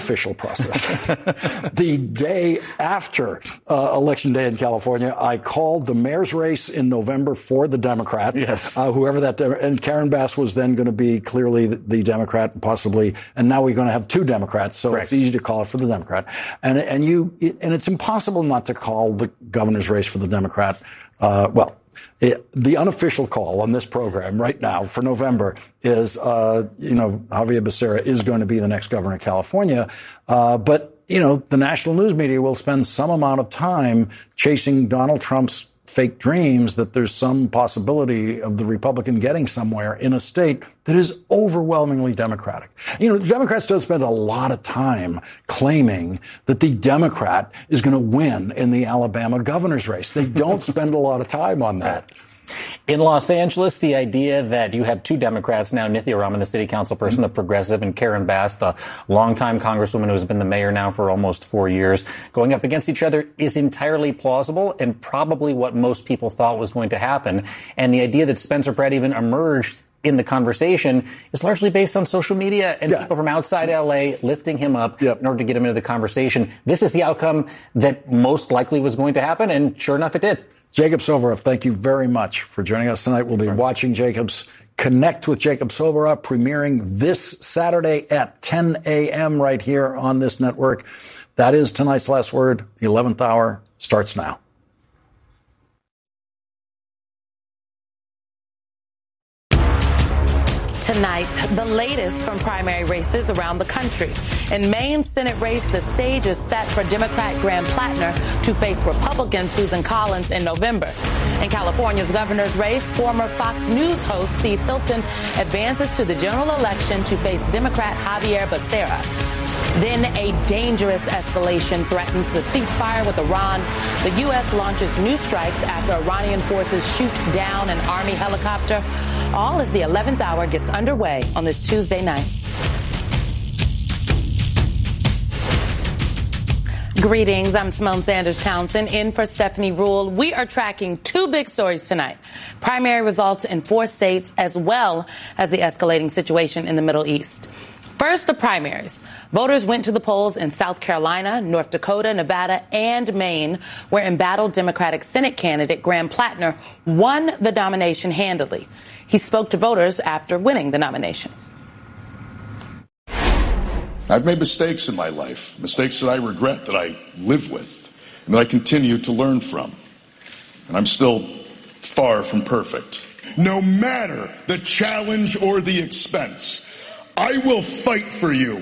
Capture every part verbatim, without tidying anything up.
unofficial process. The day after uh, Election Day in California, I called the mayor's race in November for the Democrat. Yes. Uh, whoever that, De- and Karen Bass was then going to be clearly the, the Democrat, possibly, and now we're going to have two Democrats, so Correct. It's easy to call it for the Democrat. And and you it, and it's impossible not to call the governor's race for the Democrat. Uh, well. It, the unofficial call on this program right now for November is, uh, you know, Javier Becerra is going to be the next governor of California. Uh, but, you know, the national news media will spend some amount of time chasing Donald Trump's fake dreams that there's some possibility of the Republican getting somewhere in a state that is overwhelmingly Democratic. You know, the Democrats don't spend a lot of time claiming that the Democrat is going to win in the Alabama governor's race. They don't spend a lot of time on that. In Los Angeles, the idea that you have two Democrats now, Nithya Raman, the city council person, the progressive, and Karen Bass, the longtime congresswoman who has been the mayor now for almost four years, going up against each other is entirely plausible and probably what most people thought was going to happen. And the idea that Spencer Pratt even emerged in the conversation is largely based on social media and yeah. people from outside L A lifting him up yep. in order to get him into the conversation. This is the outcome that most likely was going to happen, and sure enough, it did. Jacob Soboroff, thank you very much for joining us tonight. We'll be watching Jacob's Connect with Jacob Soboroff premiering this Saturday at ten a.m. right here on this network. That is tonight's last word. The eleventh hour starts now. Tonight, the latest from primary races around the country. In Maine's Senate race, the stage is set for Democrat Graham Plattner to face Republican Susan Collins in November. In California's governor's race, former Fox News host Steve Hilton advances to the general election to face Democrat Javier Becerra. Then a dangerous escalation threatens the ceasefire with Iran. The U S launches new strikes after Iranian forces shoot down an army helicopter. All as the eleventh hour gets underway on this Tuesday night. Greetings. I'm Simone Sanders Townsend in for Stephanie Ruhle. We are tracking two big stories tonight. Primary results in four states as well as the escalating situation in the Middle East. First, the primaries. Voters went to the polls in South Carolina, North Dakota, Nevada, and Maine, where embattled Democratic Senate candidate Graham Plattner won the nomination handily. He spoke to voters after winning the nomination. I've made mistakes in my life, mistakes that I regret, that I live with, and that I continue to learn from. And I'm still far from perfect. No matter the challenge or the expense, I will fight for you.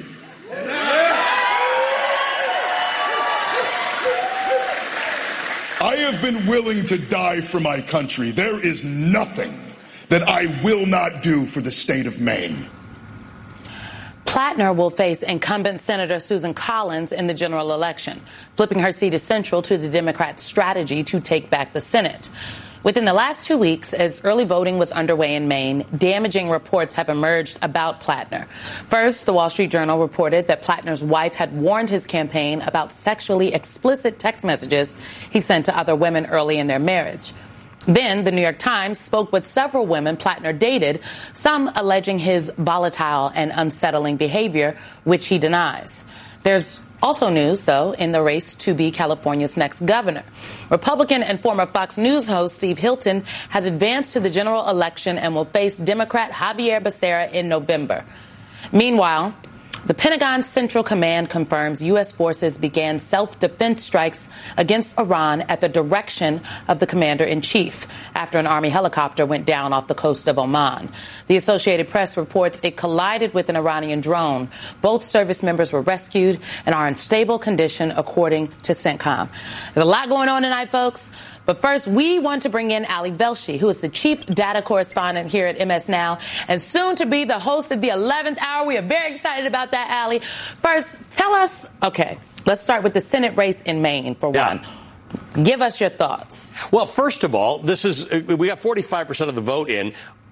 I have been willing to die for my country. There is nothing that I will not do for the state of Maine. Plattner will face incumbent Senator Susan Collins in the general election. Flipping her seat is central to the Democrats' strategy to take back the Senate. Within the last two weeks, as early voting was underway in Maine, damaging reports have emerged about Plattner. First, the Wall Street Journal reported that Plattner's wife had warned his campaign about sexually explicit text messages he sent to other women early in their marriage. Then, the New York Times spoke with several women Plattner dated, some alleging his volatile and unsettling behavior, which he denies. There's also news, though, in the race to be California's next governor. Republican and former Fox News host Steve Hilton has advanced to the general election and will face Democrat Javier Becerra in November. Meanwhile, the Pentagon Central Command confirms U S forces began self-defense strikes against Iran at the direction of the commander-in-chief after an Army helicopter went down off the coast of Oman. The Associated Press reports it collided with an Iranian drone. Both service members were rescued and are in stable condition, according to CENTCOM. There's a lot going on tonight, folks. But first, we want to bring in Ali Velshi, who is the chief data correspondent here at M S Now and soon to be the host of the eleventh hour. We are very excited about that, Ali. First, tell us, okay, let's start with the Senate race in Maine for yeah. one. Give us your thoughts. Well, first of all, this is we got forty-five percent of the vote in.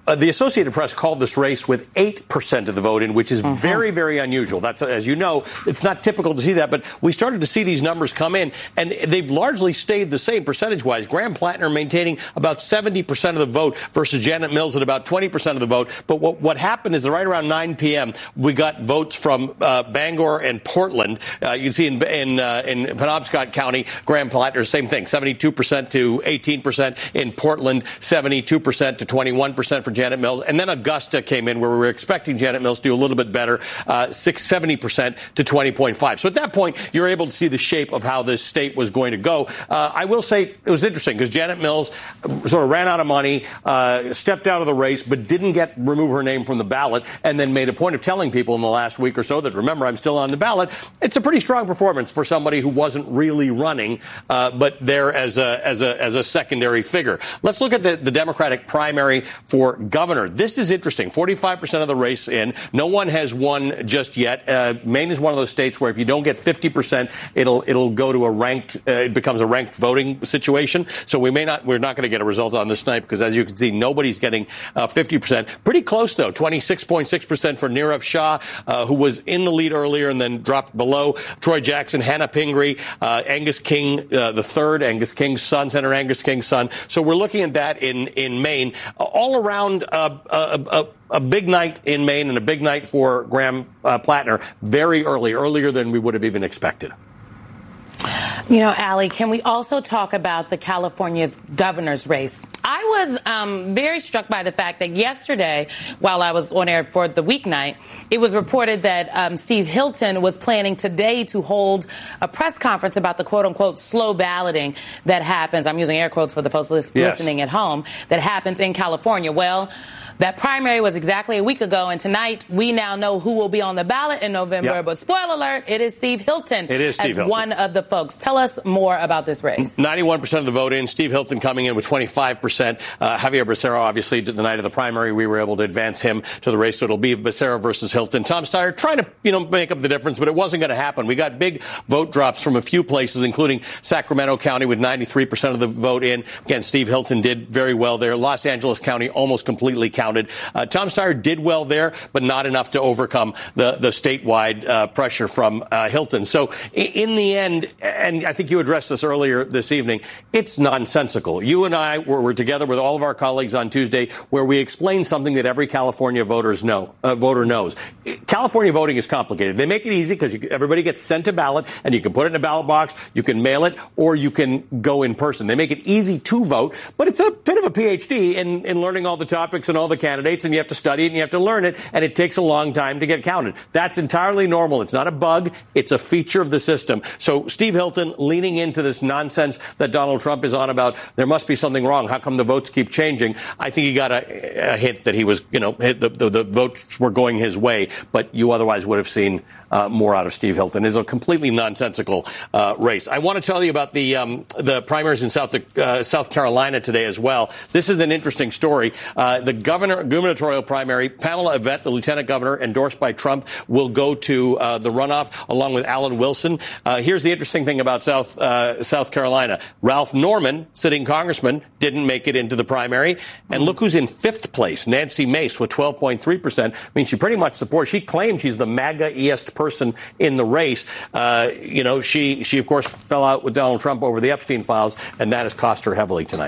uh, the Associated Press called this race with eight percent of the vote in, which is mm-hmm. very, very unusual. That's, as you know, it's not typical to see that, but we started to see these numbers come in, and they've largely stayed the same percentage-wise. Graham Plattner maintaining about seventy percent of the vote versus Janet Mills at about twenty percent of the vote. But what, what happened is that right around nine p.m., we got votes from uh, Bangor and Portland. Uh, you can see in in, uh, in Penobscot County, Graham Plattner, same thing, seventy-two percent to eighteen percent. In Portland, seventy-two percent to twenty-one percent for Janet Mills. And then Augusta came in where we were expecting Janet Mills to do a little bit better, uh, seventy percent to twenty point five. So at that point, you're able to see the shape of how this state was going to go. Uh, I will say it was interesting because Janet Mills sort of ran out of money, uh, stepped out of the race, but didn't get remove her name from the ballot, and then made a point of telling people in the last week or so that, remember, I'm still on the ballot. It's a pretty strong performance for somebody who wasn't really running, uh, but there as a as a as a secondary figure. Let's look at the, the Democratic primary for governor. This is interesting. forty-five percent of the race in. No one has won just yet. Uh, Maine is one of those states where if you don't get fifty percent, it'll it'll go to a ranked. Uh, it becomes a ranked voting situation. So we may not. We're not going to get a result on this night because, as you can see, nobody's getting uh, fifty percent. Pretty close though. twenty-six point six percent for Nirav Shah, uh, who was in the lead earlier and then dropped below. Troy Jackson, Hannah Pingree, uh, Angus King uh, the third, Angus King's son, Senator Angus King's son. So we're looking at that in in Maine. Uh, all around uh, a, a, a big night in Maine and a big night for Graham uh, Plattner. Very early, earlier than we would have even expected. You know, Allie, can we also talk about the California's governor's race? I was um, very struck by the fact that yesterday, while I was on air for the weeknight, it was reported that um, Steve Hilton was planning today to hold a press conference about the quote-unquote slow balloting that happens. I'm using air quotes for the folks li- yes. listening at home, that happens in California. Well, that primary was exactly a week ago, and tonight we now know who will be on the ballot in November. Yep. But spoiler alert, it is Steve Hilton it is Steve as Hilton. one of the folks. Tell us more about this race. ninety-one percent of the vote in. Steve Hilton coming in with twenty-five percent. Uh, Javier Becerra, obviously, the night of the primary, we were able to advance him to the race. So it'll be Becerra versus Hilton. Tom Steyer trying to, you know, make up the difference, but it wasn't going to happen. We got big vote drops from a few places, including Sacramento County with ninety-three percent of the vote in. Again, Steve Hilton did very well there. Los Angeles County almost completely counted. Uh, Tom Steyer did well there, but not enough to overcome the, the statewide uh, pressure from uh, Hilton. So in the end, and I think you addressed this earlier this evening, it's nonsensical. You and I were, were together with all of our colleagues on Tuesday where we explained something that every California voters know, uh, voter knows. California voting is complicated. They make it easy because everybody gets sent a ballot and you can put it in a ballot box, you can mail it, or you can go in person. They make it easy to vote, but it's a bit of a P H D in, in learning all the topics and all the candidates, and you have to study it and you have to learn it, and it takes a long time to get counted. That's entirely normal. It's not a bug. It's a feature of the system. So Steve Hilton leaning into this nonsense that Donald Trump is on about there must be something wrong. How come the votes keep changing? I think he got a, a hint that he was, you know, the, the, the votes were going his way, but you otherwise would have seen uh, more out of Steve Hilton. It's a completely nonsensical uh, race. I want to tell you about the um, the primaries in South uh, South Carolina today as well. This is an interesting story. Uh, the governor gubernatorial primary, Pamela Yvette, the lieutenant governor endorsed by Trump, will go to uh, the runoff along with Alan Wilson. Uh, here's the interesting thing about South uh, South Carolina. Ralph Norman, sitting congressman, didn't make it into the primary. And look who's in fifth place, Nancy Mace with twelve point three percent. I mean, she pretty much supports, she claims she's the MAGA-iest person in the race. Uh, you know, she, she, of course, fell out with Donald Trump over the Epstein files, and that has cost her heavily tonight.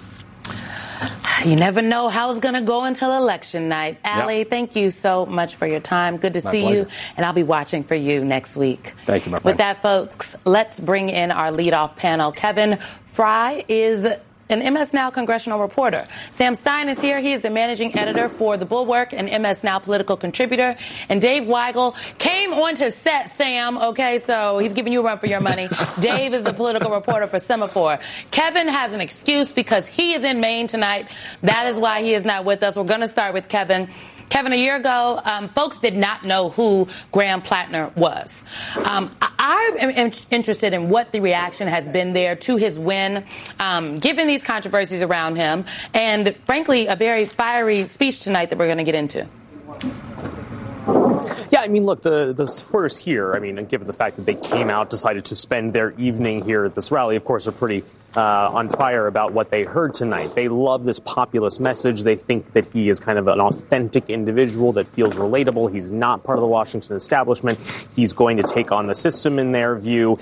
You never know how it's going to go until election night. Allie, yep. Thank you so much for your time. Good to My see pleasure. you. And I'll be watching for you next week. Thank you, my friend. With that, folks, let's bring in our leadoff panel. Kevin Fry is an M S Now congressional reporter. Sam Stein is here. He is the managing editor for The Bulwark and M S Now political contributor. And Dave Weigel came onto set, Sam, okay, so he's giving you a run for your money. Dave is the political reporter for Semaphore. Kevin has an excuse because he is in Maine tonight. That is why he is not with us. We're going to start with Kevin. Kevin, a year ago, um, folks did not know who Graham Plattner was. Um, I am interested in what the reaction has been there to his win, um, given these controversies around him, and frankly, a very fiery speech tonight that we're going to get into. Yeah, I mean, look, the, the supporters here, I mean, given the fact that they came out, decided to spend their evening here at this rally, of course, are pretty uh, on fire about what they heard tonight. They love this populist message. They think that he is kind of an authentic individual that feels relatable. He's not part of the Washington establishment. He's going to take on the system in their view.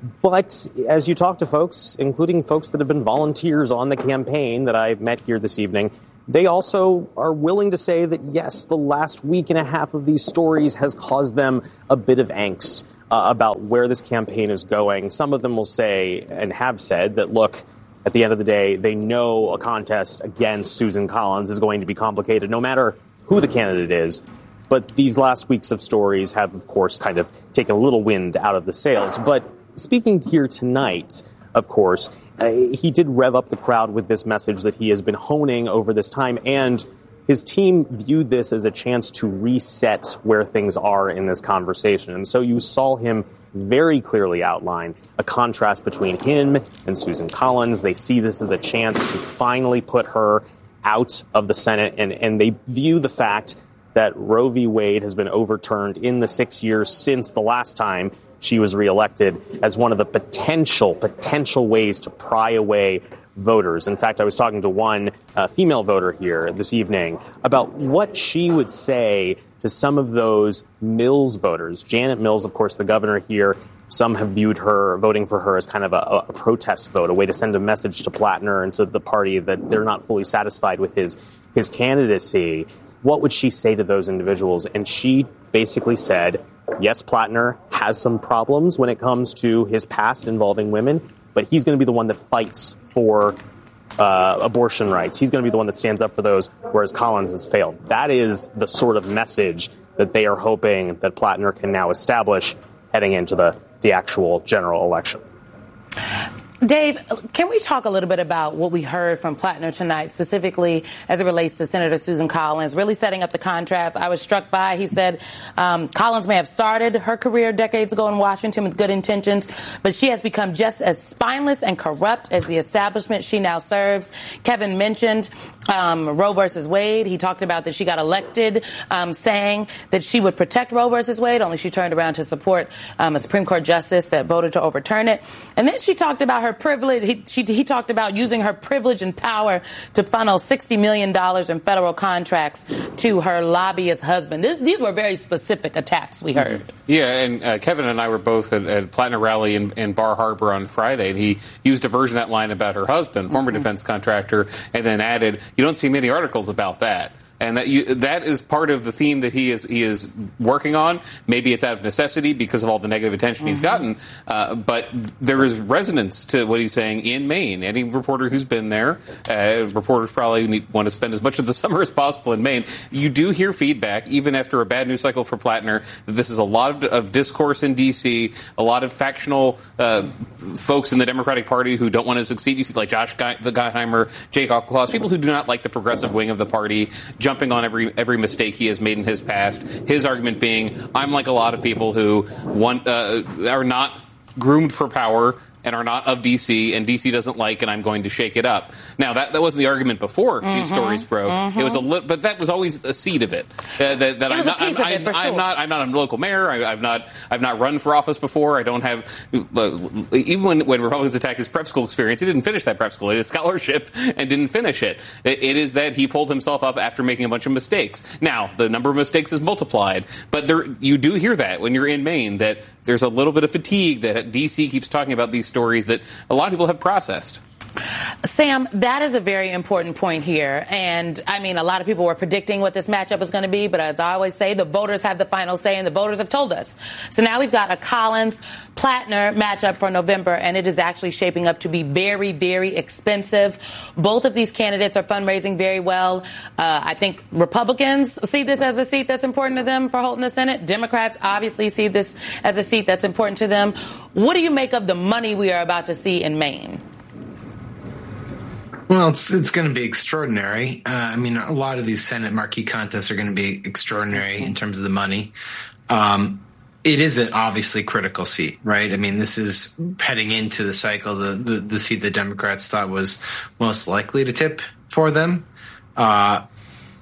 But as you talk to folks, including folks that have been volunteers on the campaign that I've met here this evening, they also are willing to say that, yes, the last week and a half of these stories has caused them a bit of angst uh, about where this campaign is going. Some of them will say and have said that, look, at the end of the day, they know a contest against Susan Collins is going to be complicated, no matter who the candidate is. But these last weeks of stories have, of course, kind of taken a little wind out of the sails. But speaking here tonight, of course, uh, he did rev up the crowd with this message that he has been honing over this time, and his team viewed this as a chance to reset where things are in this conversation. And so you saw him very clearly outline a contrast between him and Susan Collins. They see this as a chance to finally put her out of the Senate, and, and they view the fact that Roe v. Wade has been overturned in the six years since the last time she was reelected as one of the potential, potential ways to pry away voters. In fact, I was talking to one uh, female voter here this evening about what she would say to some of those Mills voters. Janet Mills, of course, the governor here, some have viewed her voting for her as kind of a, a protest vote, a way to send a message to Plattner and to the party that they're not fully satisfied with his, his candidacy. What would she say to those individuals? And she basically said, yes, Plattner has some problems when it comes to his past involving women, but he's going to be the one that fights for uh, abortion rights. He's going to be the one that stands up for those, whereas Collins has failed. That is the sort of message that they are hoping that Plattner can now establish heading into the, the actual general election. Dave, can we talk a little bit about what we heard from Plattner tonight, specifically as it relates to Senator Susan Collins, really setting up the contrast I was struck by? He said um, Collins may have started her career decades ago in Washington with good intentions, but she has become just as spineless and corrupt as the establishment she now serves. Kevin mentioned um, Roe versus Wade. He talked about that she got elected um, saying that she would protect Roe versus Wade, only she turned around to support um, a Supreme Court justice that voted to overturn it. And then she talked about her privilege. He, she, he talked about using her privilege and power to funnel sixty million dollars in federal contracts to her lobbyist husband. This, these were very specific attacks we heard. Yeah, and uh, Kevin and I were both at, at Plattner rally in, in Bar Harbor on Friday, and he used a version of that line about her husband, former mm-hmm. defense contractor, and then added, you don't see many articles about that. And that you, that is part of the theme that he is he is working on. Maybe it's out of necessity because of all the negative attention mm-hmm. he's gotten. Uh, but there is resonance to what he's saying in Maine. Any reporter who's been there, uh, reporters probably need, want to spend as much of the summer as possible in Maine. You do hear feedback, even after a bad news cycle for Plattner, that this is a lot of, of discourse in D C, a lot of factional uh, folks in the Democratic Party who don't want to succeed. You see like Josh Ge- the Gottheimer, Jake Claus, people who do not like the progressive wing of the party, jumping on every every mistake he has made in his past. His argument being, I'm like a lot of people who want uh, are not groomed for power and are not of D C, and D C doesn't like, and I'm going to shake it up. Now, that, that wasn't the argument before mm-hmm. these stories broke. Mm-hmm. It was a li- but that was always a seed of it. Uh, that that I'm not, I'm, I'm, I'm, sure. I'm not, I'm not a local mayor. I, I've not, I've not run for office before. I don't have, uh, even when, when Republicans attacked his prep school experience, he didn't finish that prep school. He had a scholarship and didn't finish it. it. It is that he pulled himself up after making a bunch of mistakes. Now, the number of mistakes is multiplied, but there, you do hear that when you're in Maine, that there's a little bit of fatigue that D C keeps talking about these stories that a lot of people have processed. Sam, that is a very important point here. And, I mean, a lot of people were predicting what this matchup was going to be. But as I always say, the voters have the final say, and the voters have told us. So now we've got a Collins-Plattner matchup for November, and it is actually shaping up to be very, very expensive. Both of these candidates are fundraising very well. Uh, I think Republicans see this as a seat that's important to them for holding the Senate. Democrats obviously see this as a seat that's important to them. What do you make of the money we are about to see in Maine? Well, it's it's going to be extraordinary. Uh, I mean, a lot of these Senate marquee contests are going to be extraordinary in terms of the money. Um, it is an obviously critical seat, right? I mean, this is heading into the cycle, the, the, the seat the Democrats thought was most likely to tip for them. Uh,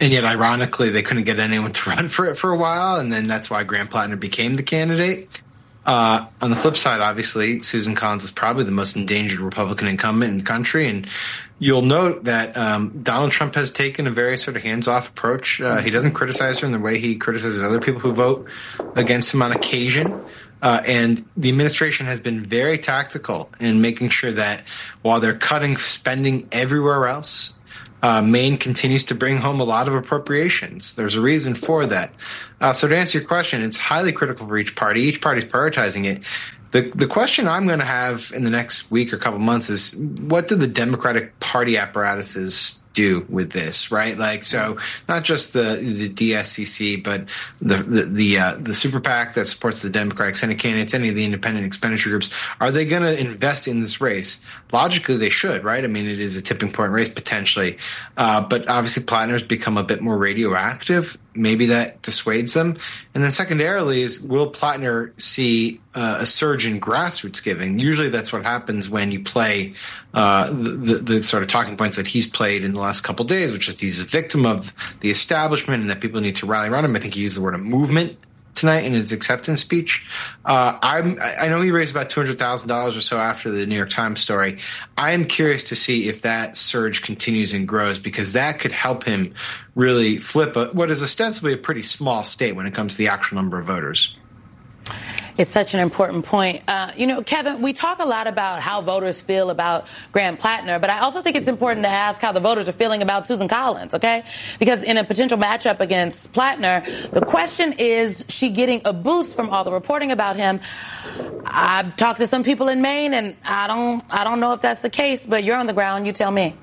and yet, ironically, they couldn't get anyone to run for it for a while, and then that's why Graham Plattner became the candidate. Uh, on the flip side, obviously, Susan Collins is probably the most endangered Republican incumbent in the country, and you'll note that um, Donald Trump has taken a very sort of hands-off approach. Uh, he doesn't criticize her in the way he criticizes other people who vote against him on occasion. Uh, and the administration has been very tactical in making sure that while they're cutting spending everywhere else, uh, Maine continues to bring home a lot of appropriations. There's a reason for that. Uh, so to answer your question, it's highly critical for each party. Each party is prioritizing it. The the question I'm going to have in the next week or couple months is, what do the Democratic Party apparatuses do with this, right? Like, so not just the the D S C C, but the the the, uh, the super PAC that supports the Democratic Senate candidates, any of the independent expenditure groups, are they going to invest in this race? Logically, they should, right? I mean, it is a tipping point race potentially, uh, but obviously Plattner's become a bit more radioactive. Maybe that dissuades them. And then secondarily is, will Plattner see uh, a surge in grassroots giving? Usually that's what happens when you play uh, the, the, the sort of talking points that he's played in the last couple of days, which is he's a victim of the establishment and that people need to rally around him. I think he used the word a movement tonight in his acceptance speech. Uh, I'm, I know he raised about two hundred thousand dollars or so after the New York Times story. I am curious to see if that surge continues and grows, because that could help him really flip a, what is ostensibly a pretty small state when it comes to the actual number of voters. It's such an important point. Uh, you know, Kevin, we talk a lot about how voters feel about Graham Plattner, but I also think it's important to ask how the voters are feeling about Susan Collins, okay? Because in a potential matchup against Plattner, the question is, she getting a boost from all the reporting about him? I've talked to some people in Maine, and I don't, I don't know if that's the case, but you're on the ground. You tell me.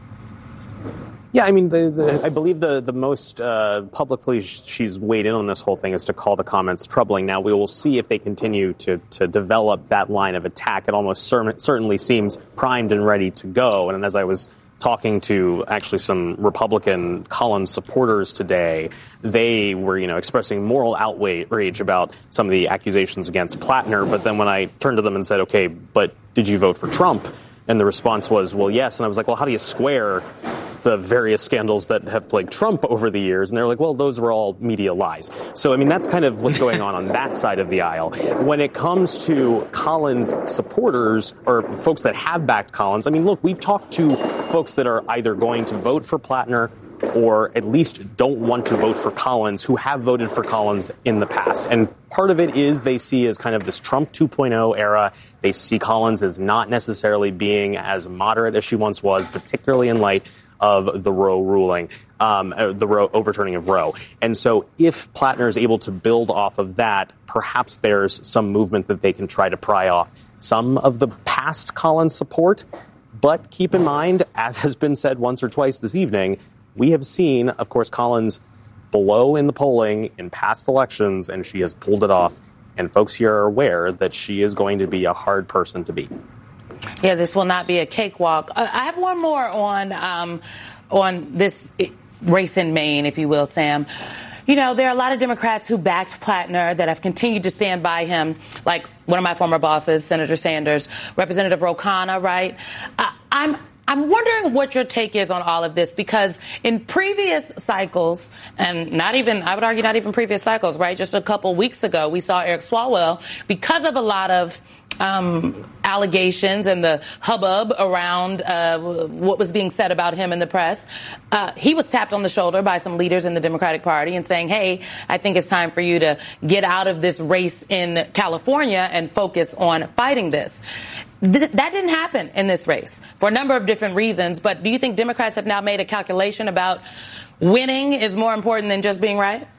Yeah, I mean, the, the, I believe the the most uh, publicly she's weighed in on this whole thing is to call the comments troubling. Now, we will see if they continue to to develop that line of attack. It almost cer- certainly seems primed and ready to go. And as I was talking to actually some Republican Collins supporters today, they were, you know, expressing moral outrage about some of the accusations against Plattner. But then when I turned to them and said, okay, but did you vote for Trump? And the response was, well, yes. And I was like, well, how do you square the various scandals that have plagued Trump over the years? And they're like, well, those were all media lies. So, I mean, that's kind of what's going on on that side of the aisle. When it comes to Collins supporters or folks that have backed Collins, I mean, look, we've talked to folks that are either going to vote for Plattner or at least don't want to vote for Collins, who have voted for Collins in the past. And part of it is they see as kind of this Trump two point oh era. They see Collins as not necessarily being as moderate as she once was, particularly in light of the Roe ruling, um, the Roe overturning of Roe. And so if Plattner is able to build off of that, perhaps there's some movement that they can try to pry off some of the past Collins support. But keep in mind, as has been said once or twice this evening, we have seen, of course, Collins below in the polling in past elections, and she has pulled it off. And folks here are aware that she is going to be a hard person to beat. Yeah, this will not be a cakewalk. Uh, I have one more on um, on this race in Maine, if you will, Sam. You know, there are a lot of Democrats who backed Plattner that have continued to stand by him, like one of my former bosses, Senator Sanders, Representative Ro Khanna, right? Uh, I'm I'm wondering what your take is on all of this, because in previous cycles, and not even, I would argue not even previous cycles, right? Just a couple weeks ago, we saw Eric Swalwell, because of a lot of um, allegations and the hubbub around uh, what was being said about him in the press, uh, he was tapped on the shoulder by some leaders in the Democratic Party and saying, hey, I think it's time for you to get out of this race in California and focus on fighting this. Th- that didn't happen in this race for a number of different reasons. But do you think Democrats have now made a calculation about winning is more important than just being right?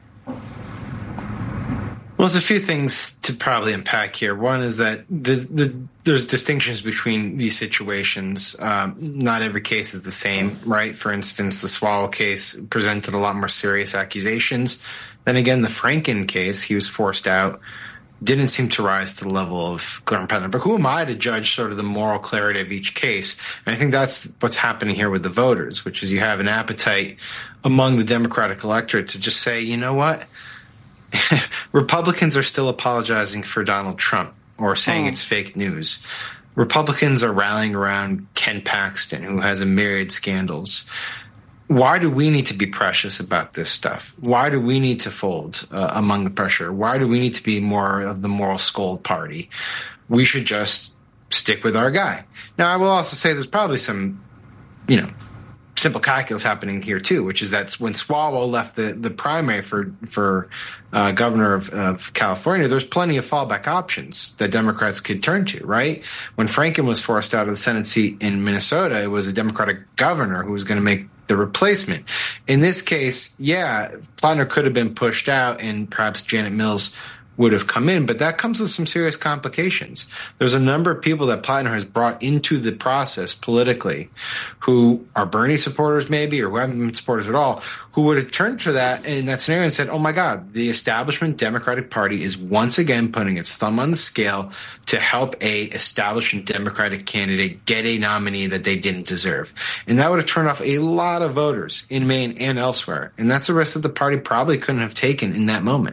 Well, there's a few things to probably unpack here. One is that the, the, there's distinctions between these situations. Um, not every case is the same, right? For instance, the Swalwell case presented a lot more serious accusations. Then again, the Franken case, he was forced out, didn't seem to rise to the level of Graham Plattner. But who am I to judge sort of the moral clarity of each case? And I think that's what's happening here with the voters, which is you have an appetite among the Democratic electorate to just say, you know what? Republicans are still apologizing for Donald Trump or saying oh. it's fake news. Republicans are rallying around Ken Paxton, who has a myriad scandals. why do we need to be precious about this stuff? Why do we need to fold uh, among the pressure? Why do we need to be more of the moral scold party? We should just stick with our guy. Now, I will also say there's probably some, you know, simple calculus happening here too, which is that when Swalwell left the, the primary for for uh, governor of, of California, there's plenty of fallback options that Democrats could turn to, right? When Franken was forced out of the Senate seat in Minnesota, it was a Democratic governor who was going to make the replacement. In this case, yeah, Plattner could have been pushed out and perhaps Janet Mills would have come in, but that comes with some serious complications. There's a number of people that Plattner has brought into the process politically who are Bernie supporters maybe, or who haven't been supporters at all, who would have turned to that in that scenario and said, oh my God, the establishment Democratic Party is once again putting its thumb on the scale to help a establishment Democratic candidate get a nominee that they didn't deserve. And that would have turned off a lot of voters in Maine and elsewhere. And that's a risk that the party probably couldn't have taken in that moment.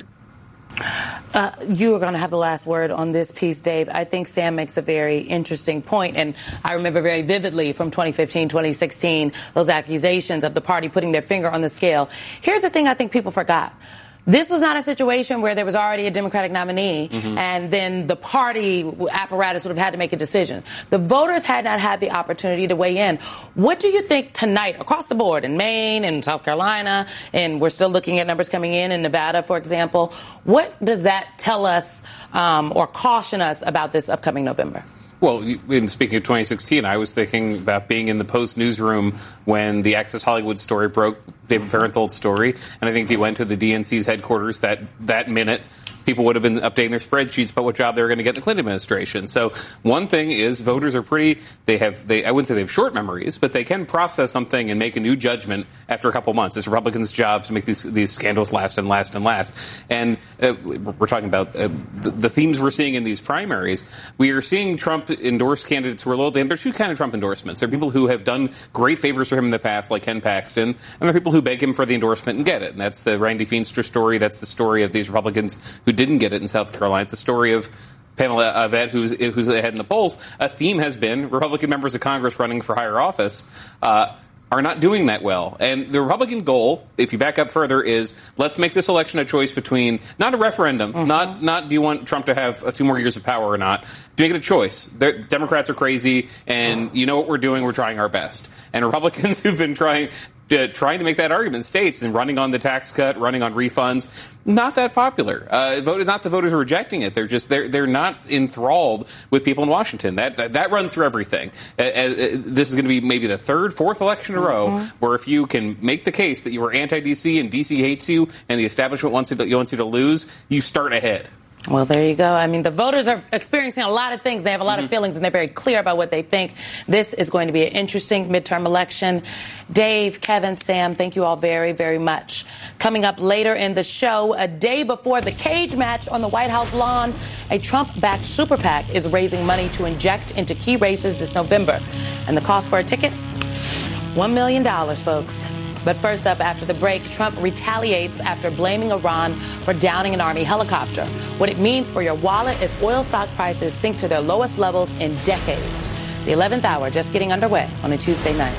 Uh, you are going to have the last word on this piece, Dave. I think Sam makes a very interesting point, and I remember very vividly from twenty fifteen, twenty sixteen, those accusations of the party putting their finger on the scale. Here's the thing I think people forgot. This was not a situation where there was already a Democratic nominee, mm-hmm. and then the party apparatus would have had to make a decision. The voters had not had the opportunity to weigh in. What do you think tonight, across the board, in Maine, in South Carolina, and we're still looking at numbers coming in in Nevada, for example, what does that tell us um, or caution us about this upcoming November? Well, in speaking of twenty sixteen, I was thinking about being in the Post newsroom when the Access Hollywood story broke, David Farenthold's story, and I think if you went to the D N C's headquarters that, that minute, people would have been updating their spreadsheets about what job they were going to get in the Clinton administration. So one thing is voters are pretty, they have, they, I wouldn't say they have short memories, but they can process something and make a new judgment after a couple months. It's Republicans' job to make these, these scandals last and last and last. And uh, we're talking about uh, the, the themes we're seeing in these primaries. We are seeing Trump endorse candidates who are loyal to him. There's two kind of Trump endorsements. There are people who have done great favors for him in the past, like Ken Paxton, and there are people who beg him for the endorsement and get it. And that's the Randy Feenstra story. That's the story of these Republicans who didn't get it in South Carolina. It's the story of Pamela Avett, who's, who's ahead in the polls. A theme has been Republican members of Congress running for higher office uh, are not doing that well. And the Republican goal, if you back up further, is let's make this election a choice between not a referendum, mm-hmm. not not do you want Trump to have uh, two more years of power or not. Make it a choice. They're, Democrats are crazy, and you know what we're doing. We're trying our best. And Republicans who've been trying Uh, trying to make that argument in states and running on the tax cut, running on refunds, not that popular. Uh, voted, not the voters are rejecting it. They're just they're they're not enthralled with people in Washington. That that, that runs through everything. Uh, uh, this is going to be maybe the third, fourth election in a row mm-hmm. where if you can make the case that you were anti-D C and D C hates you and the establishment wants you to, wants you to lose, you start ahead. Well, there you go. I mean, the voters are experiencing a lot of things. They have a lot mm-hmm. of feelings, and they're very clear about what they think. This is going to be an interesting midterm election. Dave, Kevin, Sam, thank you all very, very much. Coming up later in the show, a day before the cage match on the White House lawn, a Trump-backed super PAC is raising money to inject into key races this November. And the cost for a ticket? One million dollars, folks. But first up, after the break, Trump retaliates after blaming Iran for downing an Army helicopter. What it means for your wallet as oil stock prices sink to their lowest levels in decades. The eleventh hour just getting underway on a Tuesday night.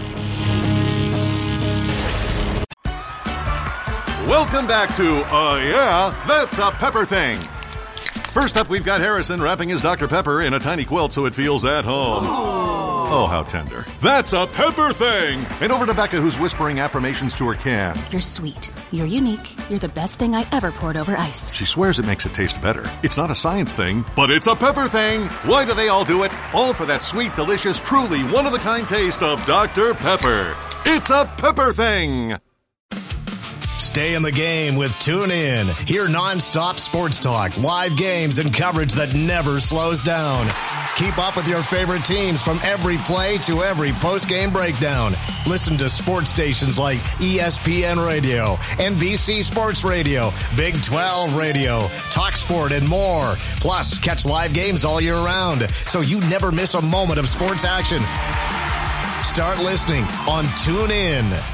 Welcome back to Uh Yeah, That's a Pepper Thing. First up, we've got Harrison wrapping his Doctor Pepper in a tiny quilt so it feels at home. Oh, how tender. That's a Pepper Thing! And over to Becca, who's whispering affirmations to her can. You're sweet. You're unique. You're the best thing I ever poured over ice. She swears it makes it taste better. It's not a science thing, but it's a Pepper Thing! Why do they all do it? All for that sweet, delicious, truly one-of-a-kind taste of Doctor Pepper. It's a Pepper Thing! Stay in the game with TuneIn. Hear nonstop sports talk, live games, and coverage that never slows down. Keep up with your favorite teams from every play to every post-game breakdown. Listen to sports stations like E S P N Radio, N B C Sports Radio, Big twelve Radio, TalkSport, and more. Plus, catch live games all year round, so you never miss a moment of sports action. Start listening on TuneIn.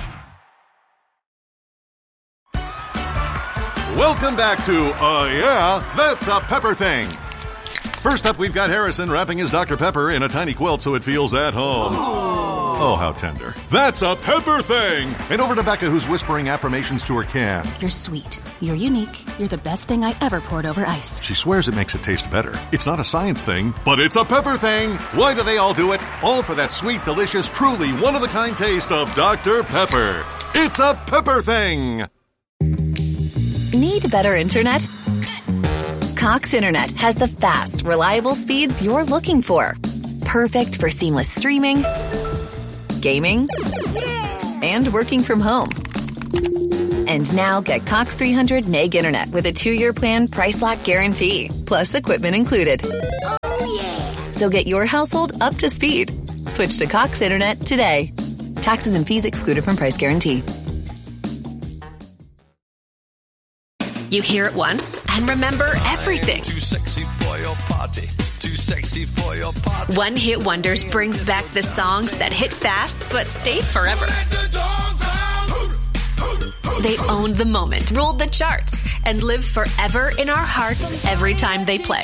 Welcome back to Uh Yeah, That's a Pepper Thing. First up, we've got Harrison wrapping his Doctor Pepper in a tiny quilt so it feels at home. Oh, how tender. That's a Pepper thing. And over to Becca, who's whispering affirmations to her can. You're sweet. You're unique. You're the best thing I ever poured over ice. She swears it makes it taste better. It's not a science thing, but it's a Pepper thing. Why do they all do it? All for that sweet, delicious, truly one-of-a-kind taste of Doctor Pepper. It's a Pepper thing. Need better internet? Cox Internet has the fast, reliable speeds you're looking for. Perfect for seamless streaming, gaming, and working from home. And now get Cox three hundred meg internet with a two-year plan price lock guarantee, plus equipment included. Oh, yeah. So get your household up to speed. Switch to Cox Internet today. Taxes and fees excluded from price guarantee. You hear it once and remember everything. Too sexy for your party. Too sexy for your party. One Hit Wonders brings back the songs that hit fast but stayed forever. They owned the moment, ruled the charts, and live forever in our hearts every time they play.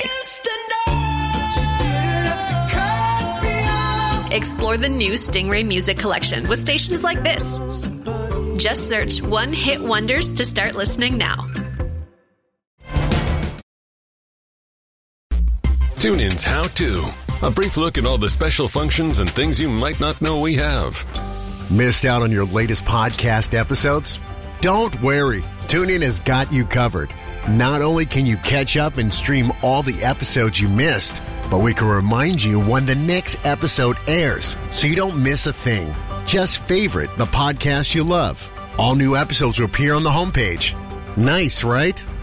Explore the new Stingray Music Collection with stations like this. Just search One Hit Wonders to start listening now. TuneIn's How To. A brief look at all the special functions and things you might not know we have. Missed out on your latest podcast episodes? Don't worry. TuneIn has got you covered. Not only can you catch up and stream all the episodes you missed, but we can remind you when the next episode airs so you don't miss a thing. Just favorite the podcast you love. All new episodes will appear on the homepage. Nice, right?